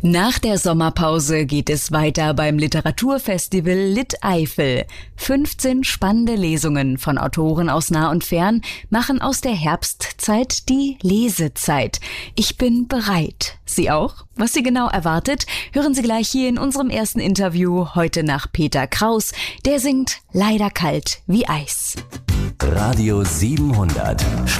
Nach der Sommerpause geht es weiter beim Literaturfestival Lit-Eifel. 15 spannende Lesungen von Autoren aus nah und fern machen aus der Herbstzeit die Lesezeit. Ich bin bereit. Sie auch? Was Sie genau erwartet, hören Sie gleich hier in unserem ersten Interview heute nach Peter Kraus. Der singt Leider kalt wie Eis. Radio 700.